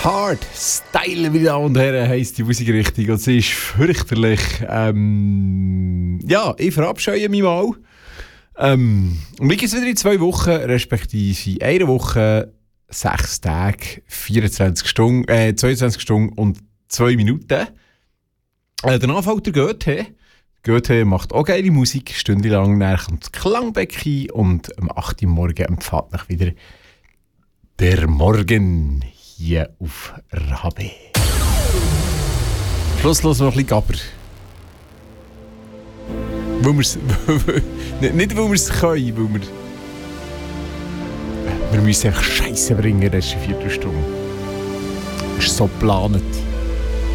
Hard Style, meine Damen und Herren, heisst die Musikrichtung. Und sie ist fürchterlich. Ja, ich verabscheue mich mal. Und wir gehen wieder in 2 Wochen, respektive eine Woche, 6 Tage, 24 Stunden, 22 Stunden und 2 Minuten. Danach fällt der Goethe. Goethe macht auch geile Musik, stundenlang. Dann kommt das Klangbecken und am 8 Uhr morgen empfängt mich wieder der Morgen hier auf Rabe. Schluss los noch ein bisschen Gabber. Nicht, weil wir es können, weil wir müssen einfach Scheiße bringen, das ist eine Viertelstunde. Das ist so geplant.